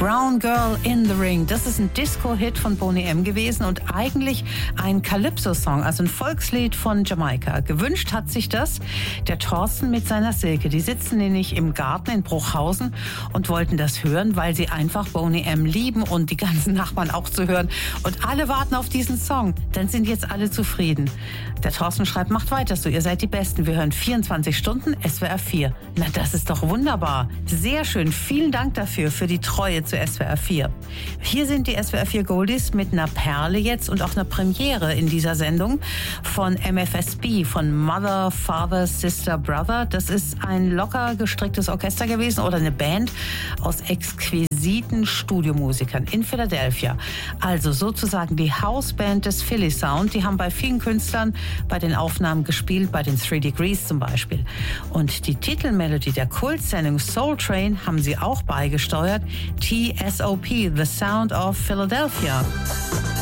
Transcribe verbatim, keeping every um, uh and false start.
Brown Girl in the Ring. Das ist ein Disco-Hit von Boney M. gewesen und eigentlich ein Calypso-Song, also ein Volkslied von Jamaika. Gewünscht hat sich das der Thorsten mit seiner Silke. Die sitzen nämlich im Garten in Bruchhausen und wollten das hören, weil sie einfach Boney M. lieben und die ganzen Nachbarn auch zu hören. Und alle warten auf diesen Song. Dann sind jetzt alle zufrieden. Der Thorsten schreibt, macht weiter so, ihr seid die Besten. Wir hören vierundzwanzig Stunden S W R vier. Na, das ist doch wunderbar. Sehr schön. Vielen Dank dafür, für die Treue zu S W R vier. Hier sind die S W R vier Goldies mit einer Perle jetzt und auch einer Premiere in dieser Sendung von M F S B, von Mother, Father, Sister, Brother. Das ist ein locker gestricktes Orchester gewesen oder eine Band aus exquisiten Studiomusikern in Philadelphia. Also sozusagen die Houseband des Philly Sound. Die haben bei vielen Künstlern bei den Aufnahmen gespielt, bei den Three Degrees zum Beispiel. Und die Titelmelodie der Kultsendung Soul Train haben sie auch beigesteuert. T S O P, The Sound of Philadelphia.